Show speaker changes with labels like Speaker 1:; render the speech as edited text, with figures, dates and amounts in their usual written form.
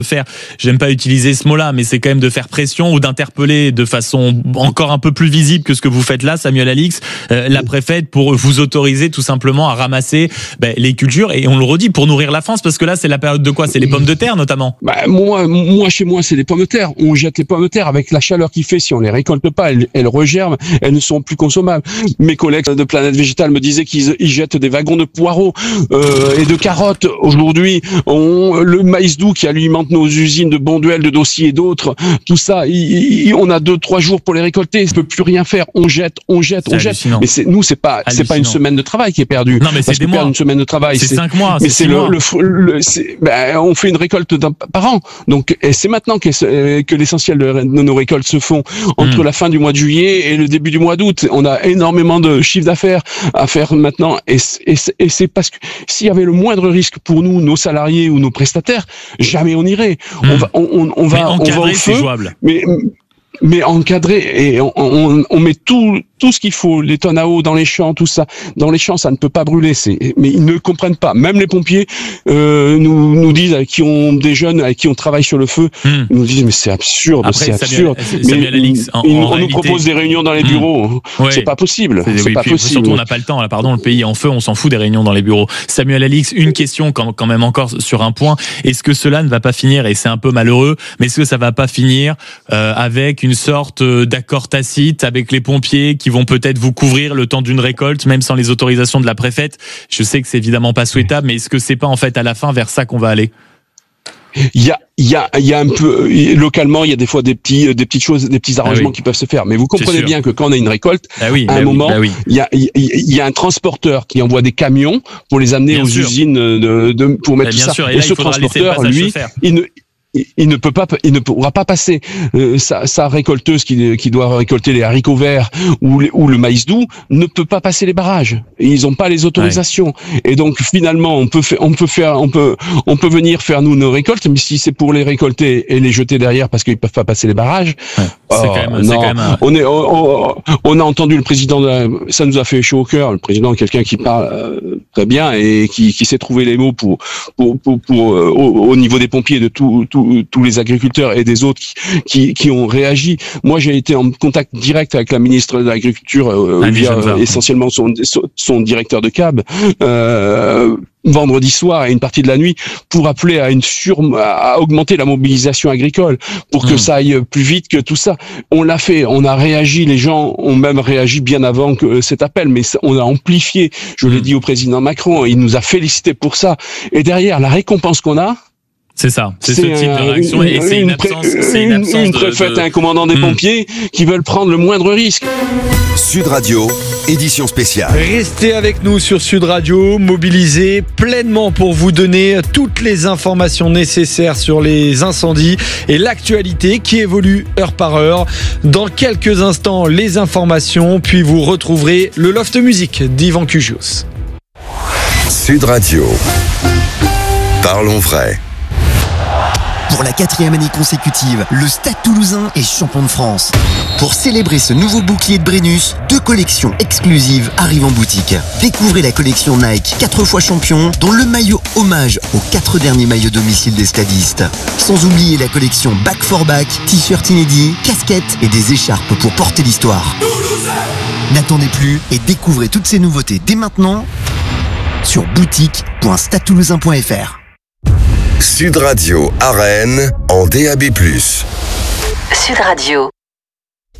Speaker 1: faire, j'aime pas utiliser ce mot-là, mais c'est quand même de faire pression ou d'interpeller de façon encore un peu plus visible que ce que vous faites là, Samuel Alix, la préfète, pour vous autoriser tout simplement à ramasser les cultures, et on le redit, pour nourrir la France, parce que là c'est la période de quoi? C'est les pommes de terre notamment.
Speaker 2: Moi chez moi c'est les pommes de terre, on jette les pommes de terre avec la chaleur qu'il fait, si on les récolte pas, elles regerment, elles ne sont plus consommables. Mes collègues de Planète Végétale me disaient qu'ils jettent des wagons de poireaux et de carottes. Aujourd'hui, le maïs doux qui alimente nos usines de Bonduelle, de Dossy et d'autres, tout ça, on a 2-3 jours pour les récolter, on peut plus rien faire, on jette.
Speaker 1: Hallucinant.
Speaker 2: Mais c'est pas une semaine de travail qui est perdue.
Speaker 1: Non, mais c'est des mois.
Speaker 2: Une semaine de travail,
Speaker 1: c'est 5 mois.
Speaker 2: Mais c'est on fait une récolte par an. Donc, et c'est maintenant que l'essentiel de nos récoltes se font entre la fin du mois de juillet et le début du mois d'août. On a énormément de chiffre d'affaires à faire maintenant, et c'est parce que s'il y avait le moindre risque pour nous, nos salariés ou nos prestataires, jamais on irait. On va au feu, mais encadré, et on met tout ce qu'il faut, les tonnes à eau dans les champs, tout ça. Dans les champs, ça ne peut pas brûler. Mais ils ne comprennent pas. Même les pompiers nous disent, avec qui ont des jeunes, avec qui on travaille sur le feu, nous disent mais c'est absurde, c'est absurde.
Speaker 1: Samuel Alix,
Speaker 2: on nous propose des réunions dans les bureaux. C'est pas possible. C'est pas possible.
Speaker 1: Surtout, on n'a pas le temps. Là, pardon, le pays est en feu, on s'en fout des réunions dans les bureaux. Samuel Alix, une question quand même encore sur un point. Est-ce que cela ne va pas finir, et c'est un peu malheureux, mais est-ce que ça va pas finir avec une sorte d'accord tacite avec les pompiers qui vont peut-être vous couvrir le temps d'une récolte, même sans les autorisations de la préfète? Je sais que c'est évidemment pas souhaitable, mais est-ce que c'est pas en fait à la fin vers ça qu'on va aller?
Speaker 2: Il y a un peu, localement, il y a des fois des petites choses, des petits arrangements qui peuvent se faire. Mais vous comprenez bien que quand on a une récolte, à un moment, il y a un transporteur qui envoie des camions pour les amener aux usines pour mettre tout ça.
Speaker 1: Sûr.
Speaker 2: Et
Speaker 1: là,
Speaker 2: ce transporteur, lui, il ne pourra pas passer sa récolteuse qui doit récolter les haricots verts ou le maïs doux, ne peut pas passer les barrages. Ils n'ont pas les autorisations. Et donc finalement on peut venir faire nous nos récoltes, mais si c'est pour les récolter et les jeter derrière parce qu'ils peuvent pas passer les barrages, on a entendu le président, ça nous a fait chaud au cœur. Le président est quelqu'un qui parle très bien et qui sait trouver les mots pour au niveau des pompiers, de tous les agriculteurs et des autres qui ont réagi. Moi, j'ai été en contact direct avec la ministre de l'Agriculture via essentiellement son directeur de CAB vendredi soir et une partie de la nuit pour appeler à augmenter la mobilisation agricole pour que ça aille plus vite que tout ça. On l'a fait, on a réagi, les gens ont même réagi bien avant que cet appel, mais on a amplifié. Je l'ai dit au président Macron, il nous a félicité pour ça. Et derrière, la récompense qu'on a,
Speaker 1: c'est ça, c'est ce type de réaction, et c'est une absence
Speaker 2: une préfète et un commandant des pompiers qui veulent prendre le moindre risque.
Speaker 3: Sud Radio, édition spéciale.
Speaker 4: Restez avec nous sur Sud Radio, mobilisés pleinement pour vous donner toutes les informations nécessaires sur les incendies et l'actualité qui évolue heure par heure. Dans quelques instants, les informations, puis vous retrouverez le Loft Musique d'Yvan Cugios.
Speaker 3: Sud Radio, parlons vrai.
Speaker 5: Pour la 4e année consécutive, le Stade Toulousain est champion de France. Pour célébrer ce nouveau bouclier de Brennus, 2 collections exclusives arrivent en boutique. Découvrez la collection Nike 4 fois champion, dont le maillot hommage aux 4 derniers maillots domicile des stadistes. Sans oublier la collection Back for Back, t-shirts inédits, casquettes et des écharpes pour porter l'histoire. N'attendez plus et découvrez toutes ces nouveautés dès maintenant sur boutique.stadetoulousain.fr.
Speaker 3: Sud Radio à Rennes en DAB+.
Speaker 6: Sud Radio.